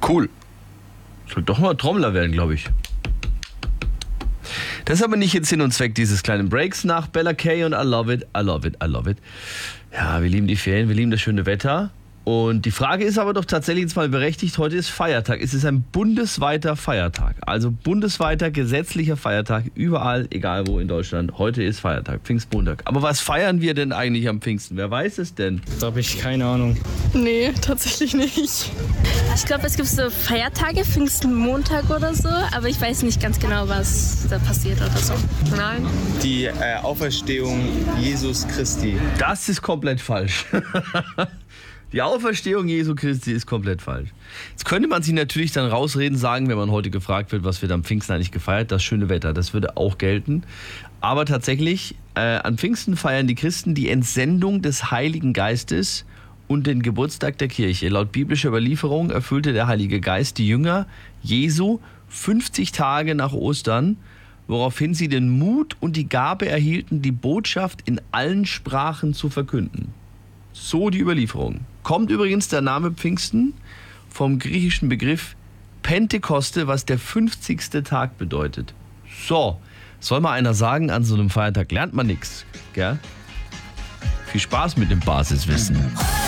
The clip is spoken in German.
Cool. Soll doch mal Trommler werden, glaube ich. Das ist aber nicht jetzt Sinn und Zweck dieses kleinen Breaks nach Bella Kay und I love it, I love it, I love it. Ja, wir lieben die Ferien, wir lieben das schöne Wetter. Und die Frage ist aber doch tatsächlich jetzt mal berechtigt, heute ist Feiertag. Es ist ein bundesweiter Feiertag. Also bundesweiter gesetzlicher Feiertag, überall, egal wo in Deutschland. Heute ist Feiertag, Pfingstmontag. Aber was feiern wir denn eigentlich am Pfingsten? Wer weiß es denn? Da habe ich keine Ahnung. Nee, tatsächlich nicht. Ich glaube, es gibt so Feiertage, Pfingstmontag oder so, aber ich weiß nicht ganz genau, was da passiert oder so. Nein. Die Auferstehung Jesus Christi. Das ist komplett falsch. Die Auferstehung Jesu Christi ist komplett falsch. Jetzt könnte man sich natürlich dann rausreden, sagen, wenn man heute gefragt wird, was wird am Pfingsten eigentlich gefeiert, das schöne Wetter, das würde auch gelten. Aber tatsächlich, an Pfingsten feiern die Christen die Entsendung des Heiligen Geistes und den Geburtstag der Kirche. Laut biblischer Überlieferung erfüllte der Heilige Geist die Jünger Jesu 50 Tage nach Ostern, woraufhin sie den Mut und die Gabe erhielten, die Botschaft in allen Sprachen zu verkünden. So die Überlieferung. Kommt übrigens der Name Pfingsten vom griechischen Begriff Pentekoste, was der 50. Tag bedeutet. So, soll mal einer sagen, an so einem Feiertag lernt man nichts. Gell? Viel Spaß mit dem Basiswissen.